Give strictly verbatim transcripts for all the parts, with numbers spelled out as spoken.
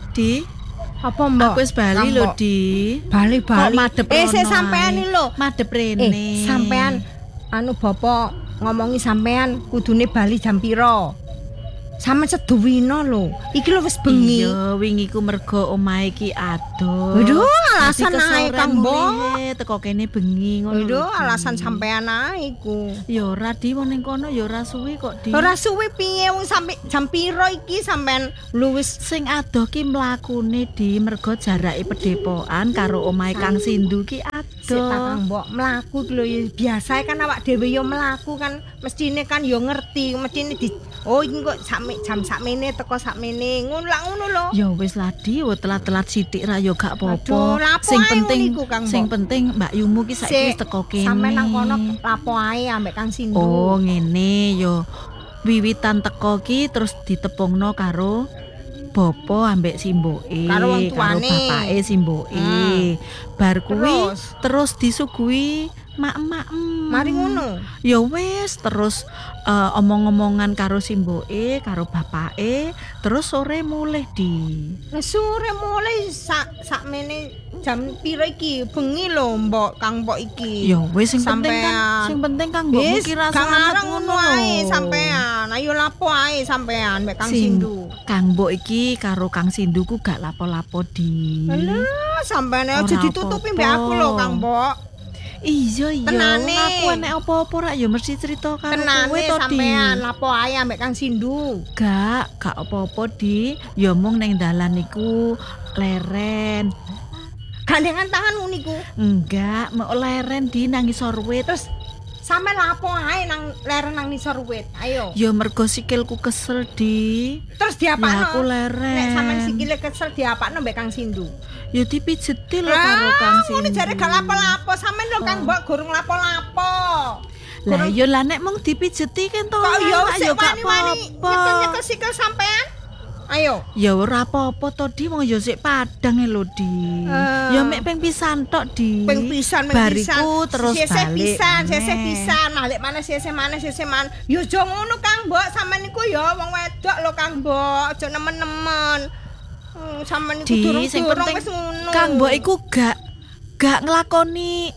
Di. Apa mbok? Aku wis bali lho, Di. Bali-bali. Kok madhep Eh, sik rono sampean ae. iki lho. Madhep rene. Eh, sampean anu bapak ngomongi sampean kudune bali jam pira? Sampe seduwina lho. Iki lho wis bengi. Iya, wingi ku mergo omahe iki adoh. Waduh, alasan ae Kang Mbok. Teko kene bengi ngono. Waduh, lho, Di. alasan sampean ae iku. Ya ora Di, wong ning kono ya ora suwi kok, Di. Ora suwe piye wong sampe jam pira iki sampean lu wis Sing adoh ki mlakune Di mergo jarake pedepokan karo omahe Kang Sindu ki sik ta adoh. Kang Mbok mlaku ki lho ya biasa kan awak dhewe ya mlaku kan mestine kan ya ngerti mestine di oh iki kok sak jam sakmene teko sakmene ngono lak ngono lho. Ya wis lah Di, wo telat-telat sithik ra ya gak Aduh, apa-apa. lapo Sing ae penting ngono iku, Kang sing Mbok. penting Mbak Yumu ki saiki Sik, wis teko kene. sampe nang kono lapo ae ambek Kang Sindu. Oh, ngene yo. Wiwitan teko ki terus ditepungno karo Bopo ambek simboke, Karo wong karo tuane. bapake simboke. Hmm. Bar kuwi Terus? terus disuguhi mak-mak. Mari ngono. Ya wis terus eh, omong-omongan karo simboke, karo bapake, terus sore mulih Di. Lah sore mulai sak sakmene jam pira iki bengi lho Mbok Kang Mbok iki. Ya wis sing penting kan, Sampean. sing penting Kang Mbok Wis, ki rasa gak ngarang ngono ae lho. sampean. Ayo lapo ae sampean mbek Kang Sing- Sindu. Kang Mbok iki karo Kang Sindu ku gak lapo-lapo Di. Alah, sampean aja Ora ditutupi mbek apa-apa. aku lho Kang Mbok. Iya iya. Tenane. Aku enek apa-apa rak ya mesti cerita karo kowe Tenane to Di. sampean lapo ae ambek Kang Sindu. Gak, gak apa-apa Di. Ya mung ning dalan iku leren. Gandengan tangan ngono iku. Enggak, mau leren Di nang isor wit. Terus sampean lapo ae nang leren nang nisor wit. Ayo. Ya mergo sikilku kesel Di. Terus Ya aku diapakno? leren. Nek sampean sikile kesel diapakno mbek Kang Sindu. Ya dipijeti lho karo Kang Ah, Sindu. ngono jare gak lapo-lapo. Sampean lho Kang Mbok gurung lapo-lapo. Lah ya lah nek mung dipijeti kan to. Kok yo ora, sik ya gak wani-wani apa-apa. nyekel-nyekel sikil sampean? Ayo. Ya ora apa-apa to Di, wong ya sik padang e lho Di. Eh. Ya mek ping pisan tok Di. Ping pisan, ping pisan. Bariku terus sese balik. pisan, meneh. sese pisan, balik mana sese mana sese mana. Yo aja ngono Kang Mbok, sampean niku yo wong wedok lho Kang Mbok, aja nemen-nemen. Hmm, sampean niku Di, sing durung-durung penting wis ngono. Kang Mbok iku gak gak nglakoni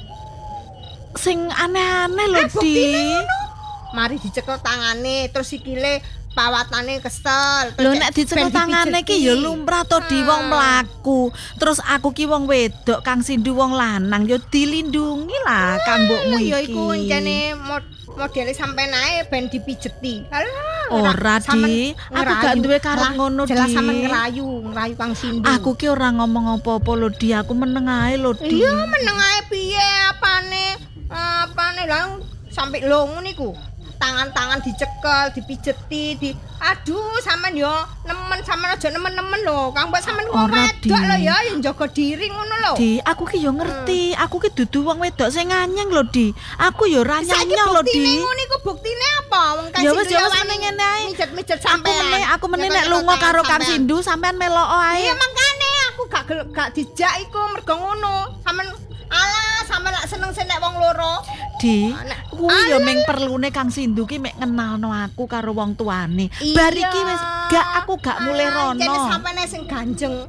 sing aneh-aneh lho Eh, Di. buktine ngono. Mari dicekel tangane terus sikile pawatane kesel. Terus Lho cek nek dicekel ben tangane ki dipijeti. ya lumrah to Di, wong Ah. mlaku. Terus aku ki wong wedok, Kang Sindu wong lanang ya dilindungi lah Kang Mbokmu iki. Ya iku encene modele sampean ae ben dipijeti. Alah, Ora, sampean Di. Aku ngerayu. gak duwe karep Alah, ngono, jelas Di. sampean ngerayu, ngerayu Kang Sindu. Aku ki ora ngomong apa-apa lho Di, aku meneng ae lho Di. Iya meneng ae piye apane? Apane lah sampai lho ngono iku. Tangan-tangan dicekel, dipijeti, di aduh sampean yo nemen sampean aja nemen-nemen lho. Kang Mbok sampean wong Ora, wedok Di. lho ya, yang jaga diri ngono lho. Di, aku ki yo ngerti, aku ki dudu wong wedok sing nganyeng lho Di. Aku yo ora Saiki nyanyeng lho buktine Di. ngono iku buktine apa? Wong Kang Ya Sindu wis, ya wis, wani meneh ngene ae. Mijet-mijet Aku sampean. meneh, aku meneh nek Nyekel-nyekel lunga karo tangan Kang sampean. Sindu sampean melok ae. Iya makane aku gak gel- gak dijak iku mergo ngono. Sampean alah sampean lak seneng sih nek wong loro. Di, Ah, nek- kuwi yo Alah. meng perlune Kang Sindu ki mek ngenalno aku karo wong tuane. Iya. Bar iki wis gak aku gak mulai Alah, rono. Kene sampean sing ganjeng.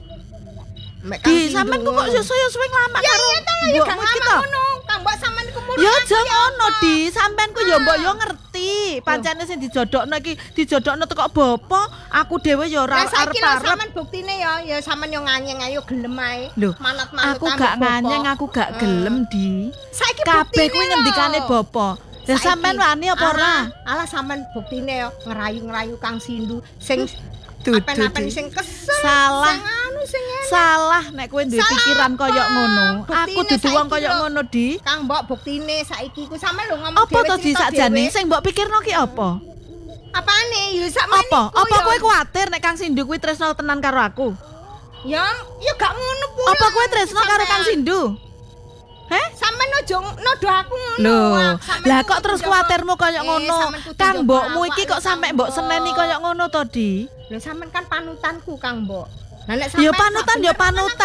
Mek Kang Di, Sindu sampean kok ngono. yo saya suwe nglamak Ya karo iya ta ya gak mbokmu iki lama to. ngono. Kang Mbok sampean iku murah. Ya aja ngono Di, sampean ku yo Ah. mbok yo ngerti. Pancene sing dijodokno iki dijodokno teko bapa, aku dhewe yo ora Lah saiki lho arep-arep. sampean buktine ya ya sampean yo nganyeng ayo gelem ae. Lho, Manat-manut aku gak nganyeng, aku gak gelem Di. Saiki Kabeh buktine kuwi lho. ngendikane bapa. Ya Saiki. sampean wani apa ora? Alah, alah sampean buktine yo ngerayu-ngerayu Kang Sindu sing Dudu, apen-apen Di. sing kesel. Salah. Sing anu sing enak. Salah nek kowe duwe Salah pikiran apa? koyo ngono. Buktine Aku dudu wong saiki koyo lho. ngono Di. Kang Mbok buktine saiki ku sampean lho ngomong Apa to Di cerita sakjane dhewe. sing mbok pikirno ki apa? Apane? Ya sakmene Apa? iku Apa ya. kowe kuwatir nek Kang Sindu kuwi tresno tenan karo aku? Ya, ya gak ngono pula. Apa kowe tresno karo Kang Sampean. Sindu? Heh? Sampean ojo nodo aku ngono. Lho, Sampean lah kudu kok terus jaga- kuwatirmu koyo Eh, ngono? sampean kudu Kang jaga mbokmu awak iki lho, kok sampe Kang mbok Mbok. seneni koyo ngono to, Di? Lho sampean kan panutanku Kang Mbok. Lah nek Ya sampean panutan gak ya bener, panutan.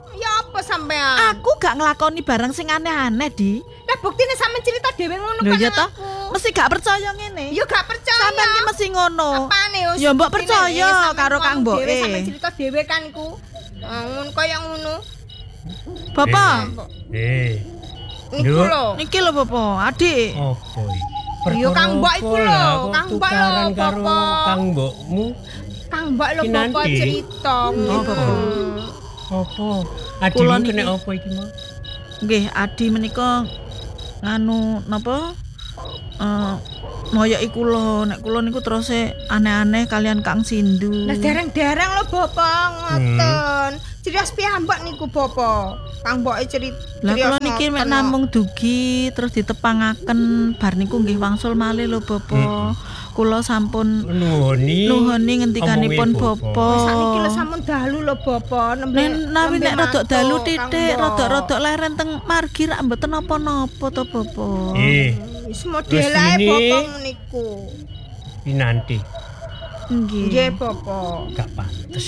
Ya apa sampean? Aku gak nglakoni barang sing aneh-aneh, Di. Lah buktine sampean cerita dhewe ngono Lho kan ya nang toh, aku. mesti gak percaya ngene. Ya gak percaya. Sampeyan ki mesti ngono. Apane yo? Ya mbok buktine, percaya eh, sampean karo Kang ngomong dhewe, Mboke. Sampeyan cerita dhewe kan iku. Ah, ngono kaya ngono. Bapak, Eh, Niku Nduk. lho. niki lho Bapak, Adik. opo iki? Iya, Kang Mbok iku Perkara lho, apa lah, kok Kang Mbok lho, tukaran karo Bapak. Kang Mbokmu. Kang Mbak lho Ki bapak nanti. cerita Apa, ngono. Bapak? Apa? Kula Adimu niki- kena apa iki mau? Nggih, Adi menika nganu napa? Eh moyoki kula, nek kula niku terus aneh-aneh kalian Kang Sindu. Lah dereng-dereng lho bapak ngoten. Cirios piyambak niku bapak. Kang Mboke cerita. Lah kula niki mek namung dugi terus ditepangaken bar niku nggih wangsul malih lho Bapak. Kula sampun Nuhoni. nuhoni ngendikanipun omonge Bapak. Sakniki lho sampun dalu lho bapak. Nembe Nen nawi nembe nek rodok mantuk, dalu Kang titik, Mbok. rodok-rodok leren teng margi rak mboten napa-napa to Bapak. Eh, Wis model ae ini- bapak niku. pinanti Nggih. Nggih bapak. gak pantes.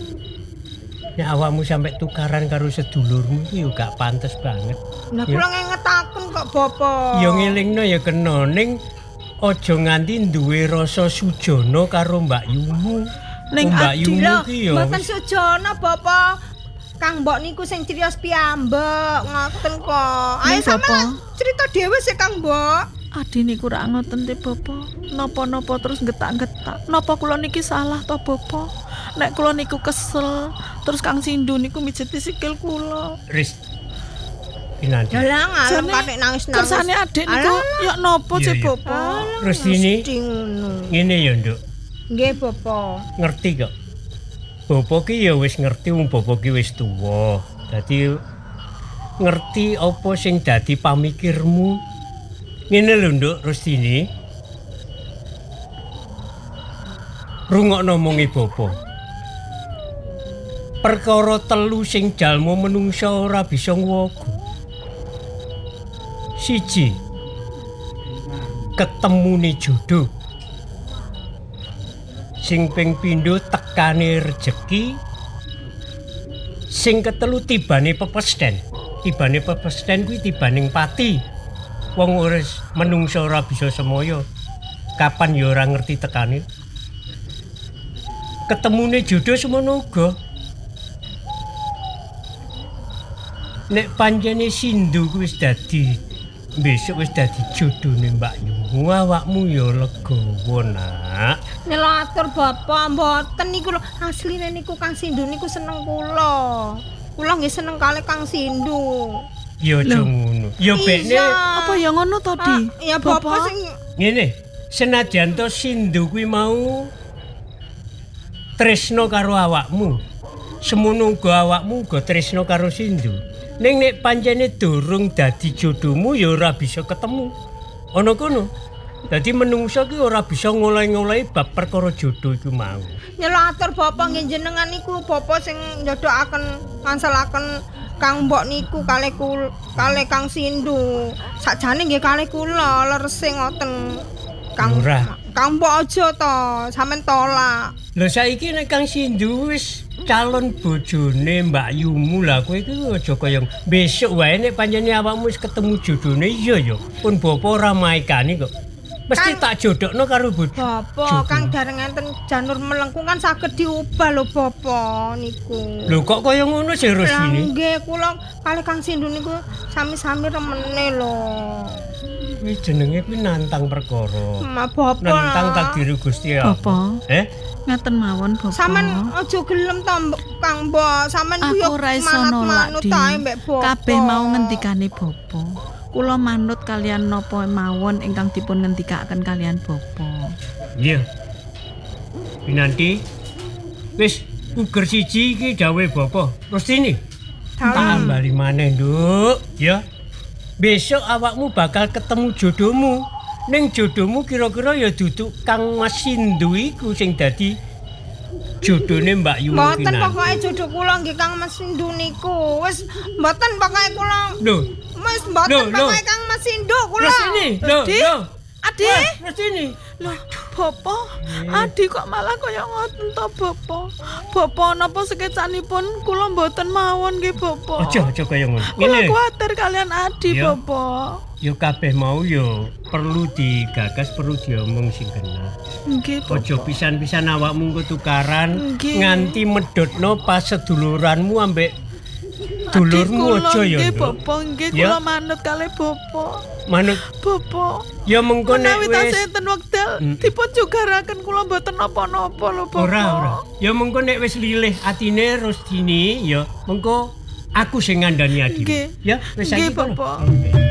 Nek awakmu sampai tukaran karo sedulurmu iki yo gak pantes banget. Lah Ya. kula ngengetaken kok bapak. Ya ngelingno ya kena ning aja nganti duwe rasa sujana karo Mbak Yumu. Ning Mbak Adi Yumu Lho, ki ya mboten wis- sujono bapak. Kang Mbok niku sing cirios piyambak ngoten kok. Ayo Ning sampean bapak. cerita dhewe sih Kang Mbok. Adi niku rak ngoten te Bapak. Napa-napa terus getak-getak. Napa kula niki salah to Bapak? Nek kula niku kesel, terus Kang Sindu niku mijeti sikil kula. Ris. Pinanti. Dalang Jane alam katik nangis-nangis. Kersane adik niku ya napa Iya, sih iya. Bapak? Terus ini Mesti ngono. ngene ya, Nduk. Nggih bapak. Ngerti kok. Bapak ki ya wis ngerti wong bapak ki wis tuwa. Dadi ngerti apa sing dadi pamikirmu. Ngene lho, Nduk, Rustini. Rungokno omonge bapak. Perkara telu sing jalma menungsa ora bisa ngwogo. Siji, ketemune jodoh. Sing ping pindho tekane rejeki. Sing ketelu tibane pepesten. Tibane pepesten kuwi tibaning pati. Wong wis menungsa ora bisa semoyo. Kapan ya ora ngerti tekane. Ketemune jodoh semono uga. Nek pancene Sindu kuwi wis dadi besok wis dadi jodhone Mbak Yumu, awakmu ya legawa, Nak. Nelatur bapak mboten niku lho asline niku Kang Sindu niku seneng kula. Kula nggih seneng kali Kang Sindu. Ya aja ngono. Ya bekne Apa ya ngono to, Di? Ah, ya bapak sing ngene, senajan to Sindu kuwi mau tresno karo awakmu. Semono uga awakmu uga tresno karo Sindu. Ning nek pancene durung dadi jodohmu ya ora bisa ketemu. Ana kono. Dadi menungso ki ora bisa ngoleh-ngolehi bab perkara jodoh iku mau. nyelatur bapak nggih jenengan niku bapak sing njodokaken ngansalaken Kang Mbok niku kalih kul kalih Kang Sindu. Sakjane nggih kalih kula lerese ngoten. Kang Ora. Kang Mbok aja to, sampean tolak. Lho saiki nek Kang Sindu wis calon bojone Mbak Yumu lah kowe iki aja kaya besok wae nek pancene awakmu wis ketemu jodone iya ya. Pun bapak ora maikani kok. Mesti Kan- tak jodhokno karo bojo. Bapak Kang dereng enten janur melengkung kan saged diubah lho bapak niku. Lho kok kaya ngono sih Ros Lah ini? nggih kula kalih Kang Sindu niku sami-sami remene lho. Wis jenenge kuwi nantang perkara. Ma bapak. Nantang takdir Gusti Allah. Bapak, Eh? ngaten mawon Bapak. Sampeyan aja gelem to Mbok, Kang Mbok. Sampeyan ku yo Aku ora iso nolak, manut-manut Di. ae mbek bapak. Kabeh mau ngendikane Bapak. Kula manut kalian napa mawon ingkang dipun ngendikaken kalian Bapak. Iya. Pinanti wis uger siji iki gawe bapak. Terus ini tambali maneh, Nduk. Ya. Besok awakmu bakal ketemu jodohmu. Ning jodohmu kira-kira ya duduk Kang Mas Sindu iku sing dadi jodone Mbak Yumu Mboten Kinanti. pokoke jodoh kula nggih Kang Mas Sindu niku. Wis mboten pokoke kula. Lho, Wis Loh, mboten loh. pokoke Kang Mas Sindu kula. terus ini, lho, Di? lho. Adik, Terus ini. lho Bapak, Adi kok malah kaya ngoten to, Bapak. Bapak napa sekecanipun kula mboten mawon nggih, Bapak. Aja aja kaya ngono. Kula Ngene. kuwatir kalian Adi, Ya. Bapak. Yo kabeh mau yo perlu digagas, perlu diomong sing kena. Nggih, Bapak. Ojo pisan-pisan awakmu engko tukaran Nggih. nganti medhotno pas seduluranmu ambek dulurmu Adik kula, aja ya. nggih, Nduk. Bapak, nggih Ya. kula manut kalih Bapak. Manut Bapak. ya mengko nek Menawi wis tasih enten wekdal Mm. dipun jugaraken kula mboten napa-napa lho, Bapak. ora ora. Ya mengko nek wis lilih atine Rustini ya mengko aku sing ngandani Adi. Nggih. Ya wis Nggih, saiki kono. Bapak. Oke.